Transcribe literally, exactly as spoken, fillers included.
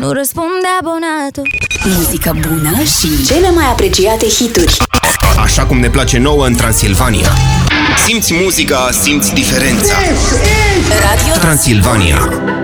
nu răspunde abonatul. Muzică bună și cele mai apreciate hituri. Așa cum ne place nouă în Transilvania. Simți muzica, simți diferența. Radio Transilvania.